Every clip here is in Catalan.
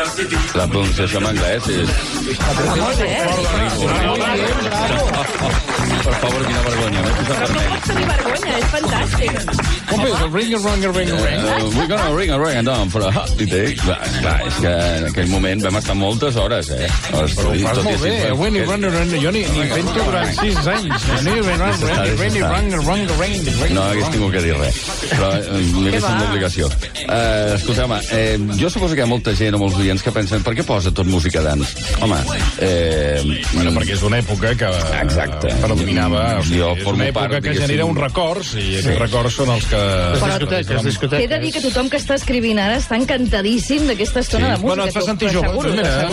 La pronunciació en anglès és... Per favor, quina vergonya. Però no pots tenir vergonya, és fantàstic. Com és? El ring. We're gonna ring a down for a holiday. Clar, és que en aquell moment vam estar moltes hores, Però ho fas molt bé. Jo ni invento durant 6 anys. No hagués tingut que dir res. Però m'he vist amb l'obligació. Escolteu-me, jo suposo que hi ha molta gent o molts oients que pensen per què posa tot música dance? Home, bueno, perquè és una època que predominava. És una època que genera uns records, i aquests records són els que... Discoteques. He de dir que tothom que està escrivint ara està encantadíssim d'aquesta estona de música. Bueno, et fa sentir jove.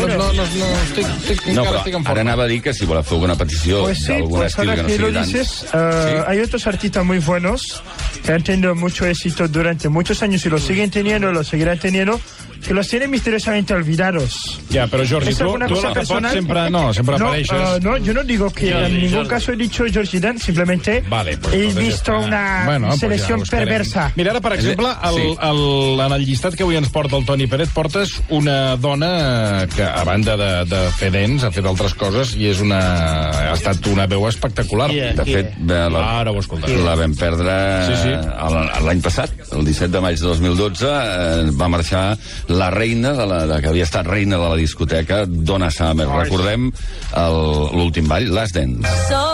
No, però ara anava a dir que si voleu fer alguna petició d'algun estil que no sigui dance... Hay otros artistas muy buenos que han tenido mucho éxito durante muchos años y lo siguen teniendo, lo seguirán teniendo, que los tienen misteriosamente olvidados. Ja, però Jordi, tu la que pots sempre apareixes. No, yo no digo que en ningún caso he dicho Georgie Dan, simplemente he visto una selección perversa. Mira, ara, per exemple, en el llistat que avui ens porta el Toni Pérez, portes una dona que, a banda de fer dents, ha fet altres coses, i ha estat una veu espectacular. De fet, ara ho escoltarem. La vam perdre l'any passat, el 17 de maig de 2012, va marxar la reina, que havia estat reina de la discoteca, Donna Summer. Recordem l'últim ball, Last Dance.